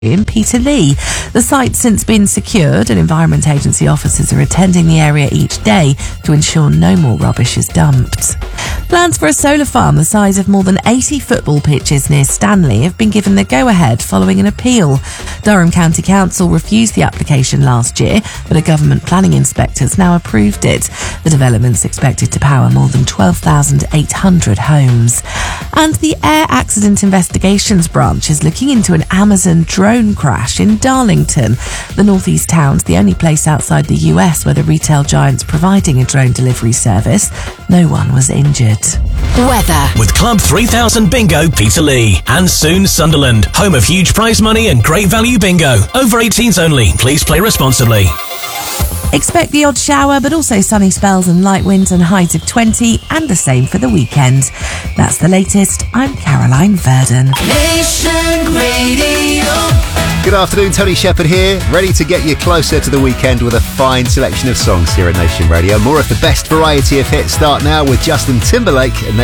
in Peterlee. The site's since been secured and Environment Agency officers are attending the area each day to ensure no more rubbish is dumped. Plans for a solar farm the size of more than 80 football pitches near Stanley have been given the go-ahead following an appeal. Durham County Council refused the application last year, but a government planning inspector has now approved it. The development's expected to power more than 12,800 homes. And the Air Accident Investigations Branch is looking into an Amazon drone crash in Darlington. The northeast town's the only place outside the US where the retail giant's providing a drone delivery service. No one was injured. Weather. With Club 3000 Bingo Peterlee and soon Sunderland, home of huge prize money and great value bingo. Over 18s only. Please play responsibly. Expect the odd shower, but also sunny spells and light winds and highs of 20, and the same for the weekend. That's the latest. I'm Caroline Verdon. Nation Radio. Good afternoon, Tony Shepherd here, ready to get you closer to the weekend with a fine selection of songs here at Nation Radio. More of the best variety of hits start now with Justin Timberlake and